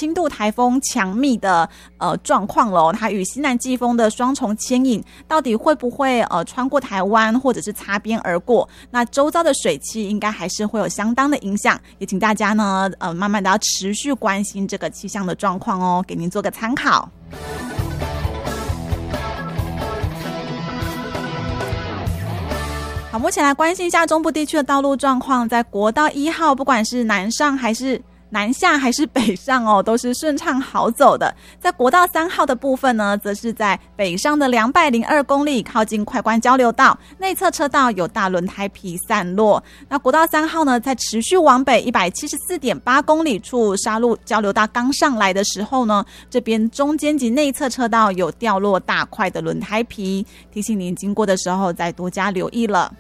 轻度台风强密的状况了，它与西南季风的双重牵引，到底会不会穿过台湾或者是擦边而过？那周遭的水汽应该还是会有相当的影响，也请大家呢慢慢的要持续关心这个气象的状况哦，给您做个参考。好，目前来关心一下中部地区的道路状况，在国道1号，不管是南下还是北上哦，都是顺畅好走的。在国道3号的部分呢，则是在北上的202公里，靠近快关交流道内侧车道有大轮胎皮散落。那国道3号呢，在持续往北 174.8 公里处沙鹿交流道刚上来的时候呢，这边中间及内侧车道有掉落大块的轮胎皮，提醒您经过的时候再多加留意了。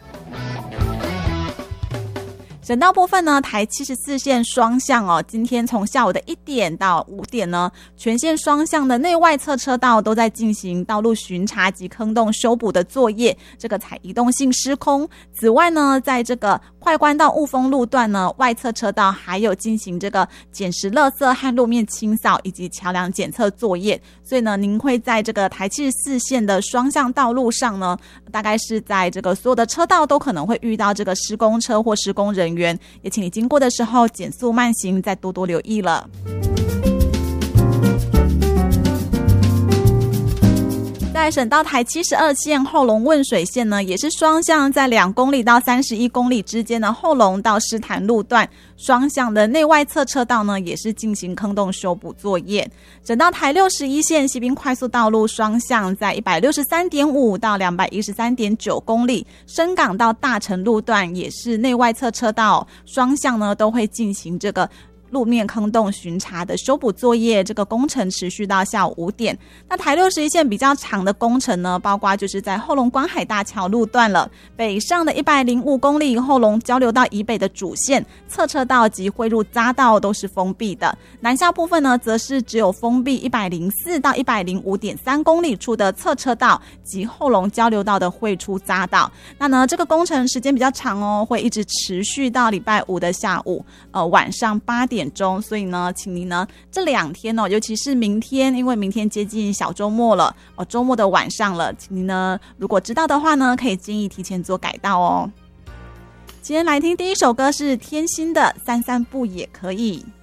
省道部分呢，台74线双向哦，今天从下午的1点到5点呢，全线双向的内外侧车道都在进行道路巡查及坑洞修补的作业，这个采移动性施工。此外呢，在这个快关到雾峰路段呢，外侧车道还有进行这个捡拾垃圾和路面清扫以及桥梁检测作业，所以呢，您会在这个台74线的双向道路上呢，大概是在这个所有的车道都可能会遇到这个施工车或施工人员，也请你经过的时候减速慢行，再多多留意了。在省道台72线后龙汶水线呢，也是双向，在2公里到31公里之间的后龙到狮潭路段，双向的内外侧车道呢，也是进行坑洞修补作业。省道台61线西滨快速道路双向，在 163.5 到 213.9 公里，深港到大城路段也是内外侧车道双向呢，都会进行这个路面坑洞巡查的修补作业，这个工程持续到下午5点。那台61线比较长的工程呢，包括就是在后龙观海大桥路段了，北上的105公里后龙交流道以北的主线侧车道及汇入匝道都是封闭的，南下部分呢，则是只有封闭104到 105.3 公里处的侧车道及后龙交流道的汇出匝道。那呢，这个工程时间比较长哦，会一直持续到礼拜5的下午晚上8点钟，所以呢，请您呢这2天哦，尤其是明天，因为明天接近小周末了哦，周末的晚上了，请您呢如果知道的话呢，可以建议提前做改道哦。今天来听第一首歌是天心的《散散步也可以》。